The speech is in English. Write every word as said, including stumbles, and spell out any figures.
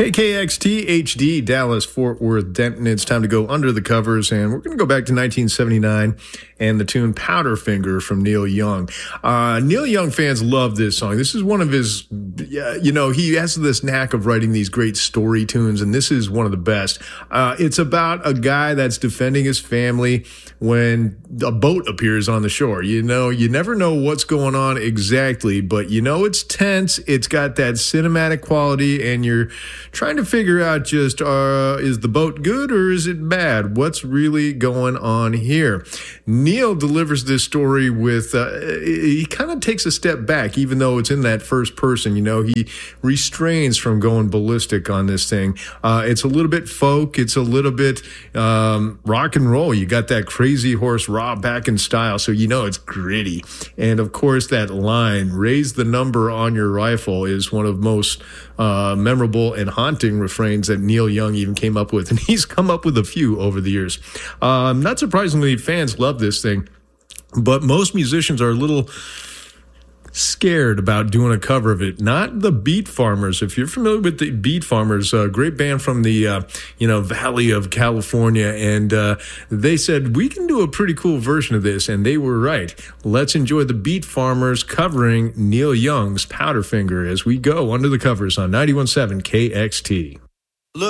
K K X T H D, Dallas, Fort Worth, Denton. It's time to go under the covers, and we're going to go back to nineteen seventy-nine and the tune Powderfinger from Neil Young. Uh, Neil Young fans love this song. This is one of his, you know, he has this knack of writing these great story tunes, and this is one of the best. Uh, it's about a guy that's defending his family when a boat appears on the shore. You know, you never know what's going on exactly, but you know it's tense. It's got that cinematic quality, and you're trying to figure out just, uh, is the boat good or is it bad? What's really going on here? Neil delivers this story with, uh, he kind of takes a step back, even though it's in that first person. You know, he restrains from going ballistic on this thing. Uh, it's a little bit folk. It's a little bit um, rock and roll. You got that crazy horse Rob Bacon style, so you know it's gritty. And of course, that line, raise the number on your rifle, is one of most uh, memorable and haunting refrains that Neil Young even came up with. And he's come up with a few over the years. Um, not surprisingly, fans love this thing, but most musicians are a little scared about doing a cover of it. Not the Beat Farmers. If you're familiar with the Beat Farmers, a great band from the uh, you know Valley of California, and uh, they said we can do a pretty cool version of this, and they were right. Let's enjoy the Beat Farmers covering Neil Young's Powderfinger as we go under the covers on ninety-one point seven K X T.